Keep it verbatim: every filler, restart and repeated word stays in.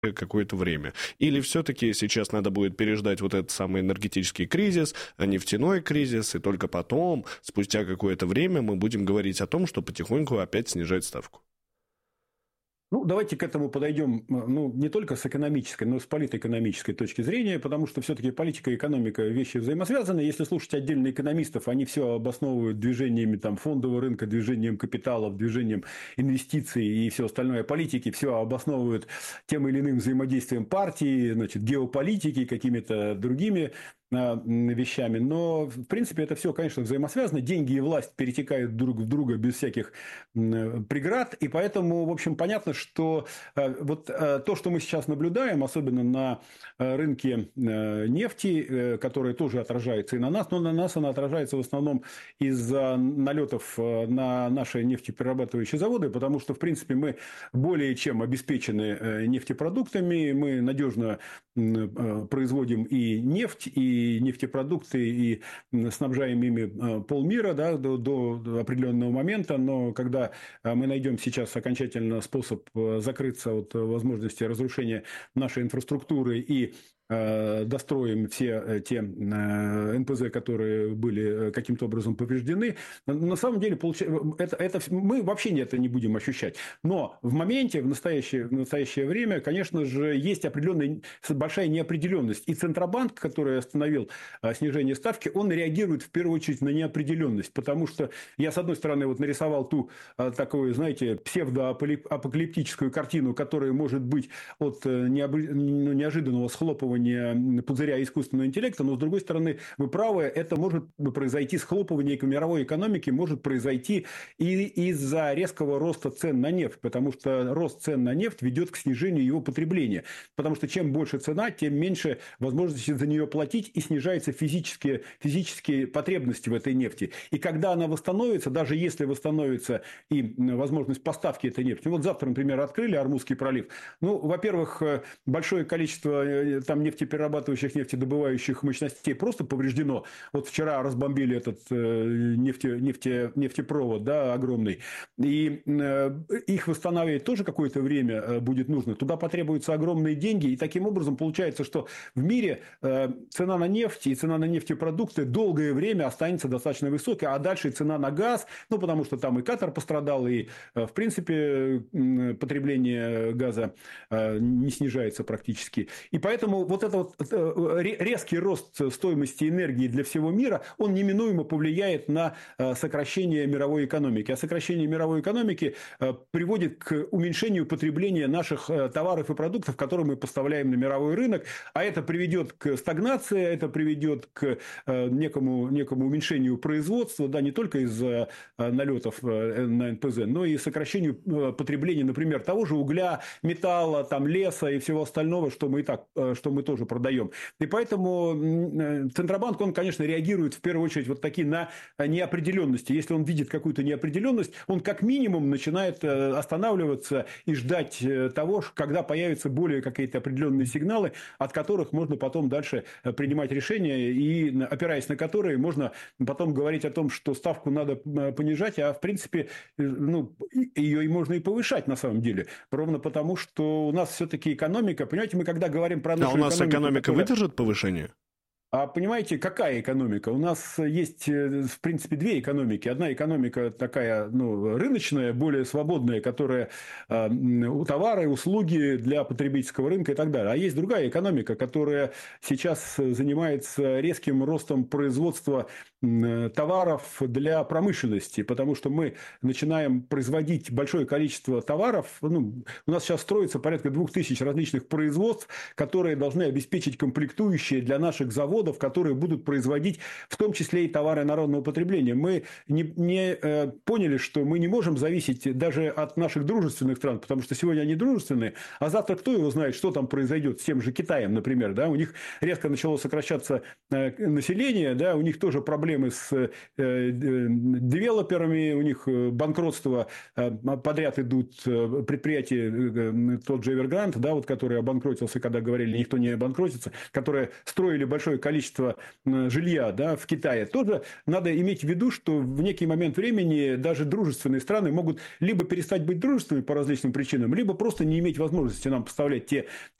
какое-то время? Или все-таки сейчас надо будет переждать вот этот самый энергетический кризис, нефтяной кризис, и только потом, спустя какое-то время, мы будем говорить о том, что потихоньку опять снижать ставку? Ну, давайте к этому подойдем, ну, не только с экономической, но и с политэкономической точки зрения, потому что все-таки политика и экономика – вещи взаимосвязаны. Если слушать отдельно экономистов, они все обосновывают движениями там, фондового рынка, движением капиталов, движением инвестиций и все остальное. Политики все обосновывают тем или иным взаимодействием партии, значит, геополитики, какими-то другими вещами. Но, в принципе, это все, конечно, взаимосвязано. Деньги и власть перетекают друг в друга без всяких преград. И поэтому, в общем, понятно, что вот то, что мы сейчас наблюдаем, особенно на рынке нефти, которая тоже отражается и на нас, но на нас она отражается в основном из-за налетов на наши нефтеперерабатывающие заводы, потому что, в принципе, мы более чем обеспечены нефтепродуктами, мы надежно производим и нефть, и и нефтепродукты, и снабжаем ими полмира, да, до, до определенного момента. Но когда мы найдем сейчас окончательно способ закрыться от возможности разрушения нашей инфраструктуры и достроим все те эн пэ зэ, которые были каким-то образом повреждены. На самом деле, это, это, мы вообще это не будем ощущать. Но в моменте, в настоящее, в настоящее время, конечно же, есть определенная большая неопределенность. И Центробанк, который остановил снижение ставки, он реагирует в первую очередь на неопределенность. Потому что я, с одной стороны, вот нарисовал ту такую, знаете, псевдоапокалиптическую картину, которая может быть от неожиданного схлопывания пузыря искусственного интеллекта, но, с другой стороны, вы правы, это может произойти, схлопывание мировой экономики может произойти и из-за резкого роста цен на нефть, потому что рост цен на нефть ведет к снижению его потребления, потому что чем больше цена, тем меньше возможности за нее платить, и снижаются физические, физические потребности в этой нефти. И когда она восстановится, даже если восстановится и возможность поставки этой нефти, вот завтра, например, открыли Ормузский пролив, ну, во-первых, большое количество там нефтеперерабатывающих, нефтедобывающих мощностей просто повреждено. Вот вчера разбомбили этот нефте, нефте, нефтепровод, да, огромный. И их восстанавливать тоже какое-то время будет нужно. Туда потребуются огромные деньги. И таким образом получается, что в мире цена на нефть и цена на нефтепродукты долгое время останется достаточно высокой. А дальше цена на газ, ну, потому что там и Катар пострадал, и, в принципе, потребление газа не снижается практически. И поэтому вот этот вот резкий рост стоимости энергии для всего мира, он неминуемо повлияет на сокращение мировой экономики. А сокращение мировой экономики приводит к уменьшению потребления наших товаров и продуктов, которые мы поставляем на мировой рынок. А это приведет к стагнации, это приведет к некому, некому уменьшению производства, да, не только из-за налетов на эн пэ зэ, но и сокращению потребления, например, того же угля, металла, там, леса и всего остального, что мы и так, что мы тоже продаем. И поэтому Центробанк, он, конечно, реагирует в первую очередь вот такие на неопределенности. Если он видит какую-то неопределенность, он как минимум начинает останавливаться и ждать того, когда появятся более какие-то определенные сигналы, от которых можно потом дальше принимать решения, и опираясь на которые можно потом говорить о том, что ставку надо понижать, а в принципе, ну, ее и можно и повышать на самом деле. Ровно потому, что у нас все-таки экономика, понимаете, мы когда говорим про нашу а у нас экономику, экономика которая... выдержит повышение? А понимаете, какая экономика? У нас есть, в принципе, две экономики. Одна экономика такая, ну, рыночная, более свободная, которая э, товары, услуги для потребительского рынка и так далее. А есть другая экономика, которая сейчас занимается резким ростом производства э, товаров для промышленности, потому что мы начинаем производить большое количество товаров. Ну, у нас сейчас строится порядка двух тысяч различных производств, которые должны обеспечить комплектующие для наших заводов, которые будут производить в том числе и товары народного потребления. Мы не, не э, поняли, что мы не можем зависеть даже от наших дружественных стран, потому что сегодня они дружественные, а завтра кто его знает, что там произойдет с тем же Китаем, например. Да? У них резко начало сокращаться э, население, да? У них тоже проблемы с э, э, девелоперами, у них банкротство, э, подряд идут э, предприятия, э, тот же Evergrande, да, вот, который обанкротился, когда говорили, никто не обанкротится, которые строили большое количество количество жилья, да, в Китае, тоже надо иметь в виду, что в некий момент времени даже дружественные страны могут либо перестать быть дружественными по различным причинам, либо просто не иметь возможности нам поставлять те